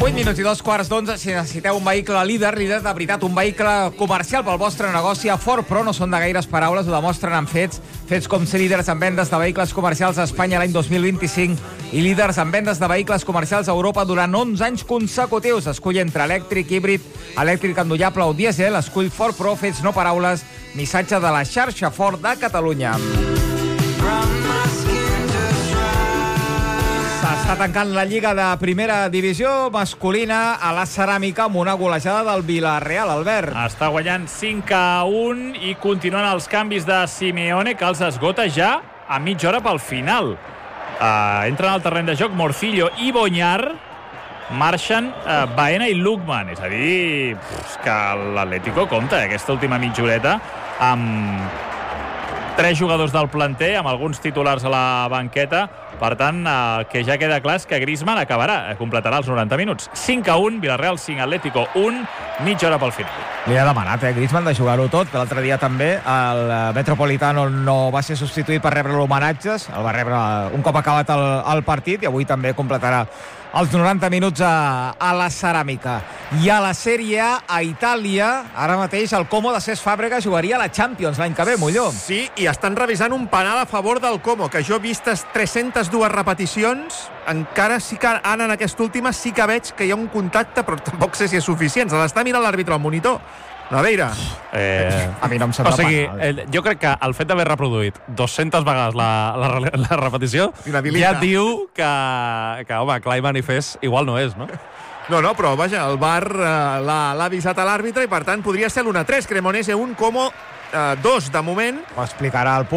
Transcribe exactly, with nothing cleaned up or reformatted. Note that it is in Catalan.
vuit minuts i dos quarts d'onze. Si necessiteu un vehicle líder, líder de veritat, un vehicle comercial pel vostre negoci, a Ford Pro no són de gaires paraules, ho demostren amb fets. Fets com ser líders en vendes de vehicles comercials a Espanya l'any dos mil vint-i-cinc i líders en vendes de vehicles comercials a Europa durant onze anys consecutius. Escull entre elèctric, híbrid, elèctric endollable o dièsel. Escull Ford Pro, fets no paraules. Missatge de la xarxa Ford de Catalunya. S'està tancant la Lliga de Primera Divisió masculina a la Ceràmica amb una golejada del Villarreal, Albert. Està guanyant cinc a un i continuen els canvis de Simeone, que els esgota ja a mitja hora pel final. Uh, entren al terreny de joc Morcillo i Boñar, marxen uh, Baena i Lukman. És a dir, pff, que l'Atlético compta eh, aquesta última mitja horeta amb tres jugadors del planter, amb alguns titulars a la banqueta. Per tant, el que ja queda clar és que Griezmann acabarà, completarà els noranta minuts. cinc a un, Villarreal cinc, Atlético un, mitja hora pel final. Li ha demanat, eh, Griezmann, de jugar-ho tot. L'altre dia també el Metropolitano no va ser substituït per rebre l'homenatges. El va rebre un cop acabat el, el partit i avui també completarà els noranta minuts a, a la Ceràmica. I a la Sèrie A, a Itàlia, ara mateix el Como de Cesc Fàbregas jugaria a la Champions l'any que ve, Molló. Sí, i estan revisant un penal a favor del Como, que jo he vistes tres-centes dues repeticions, encara sí que ara en aquesta última sí que veig que hi ha un contacte, però tampoc sé si és suficient. Se l'està mirant l'àrbitre al monitor. Naveira. Eh, a mi no em sembla o sigui, penal. eh, jo crec que el fet d'haver reproduït dues-centes vegades la, la, la repetició ja diu que, que, home, clar i manifest igual no és, no? No, no, però vaja, el V A R eh, l'ha avisat a l'àrbitre i per tant podria ser l'un a tres. Cremonese un, Como dos de moment. Ho explicarà el